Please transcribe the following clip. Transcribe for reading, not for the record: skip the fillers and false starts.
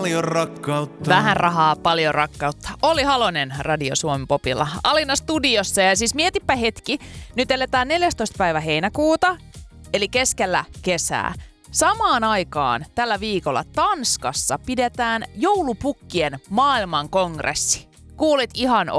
Paljon rakkautta. Vähän rahaa, paljon rakkautta. Olli Halonen Radio Suomi Popilla. Alina studiossa ja siis mietipä hetki. Nyt eletään 14. päivä heinäkuuta, eli keskellä kesää. Samaan aikaan tällä viikolla Tanskassa pidetään joulupukkien maailmankongressi. Kuulit ihan